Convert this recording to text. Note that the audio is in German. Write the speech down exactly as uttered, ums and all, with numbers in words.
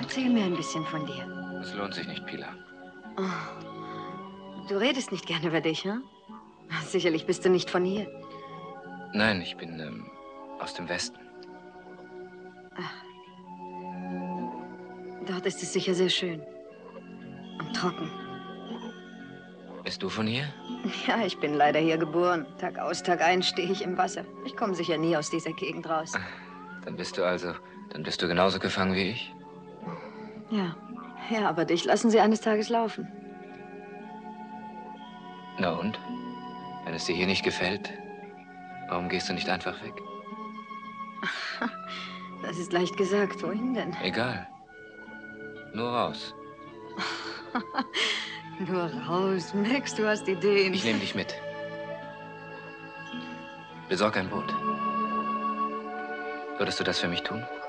Erzähl mir ein bisschen von dir. Es lohnt sich nicht, Pilar. Oh. Du redest nicht gern über dich, hm? Sicherlich bist du nicht von hier. Nein, ich bin ähm, aus dem Westen. Ach. Dort ist es sicher sehr schön. Und trocken. Bist du von hier? Ja, ich bin leider hier geboren. Tag aus, Tag ein stehe ich im Wasser. Ich komme sicher nie aus dieser Gegend raus. Dann bist du also, dann bist du genauso gefangen wie ich? Ja, ja, aber dich lassen sie eines Tages laufen. Na und? Wenn es dir hier nicht gefällt, warum gehst du nicht einfach weg? Das ist leicht gesagt. Wohin denn? Egal. Nur raus. Nur raus. Max, du hast Ideen. Ich nehme dich mit. Besorg ein Boot. Würdest du das für mich tun?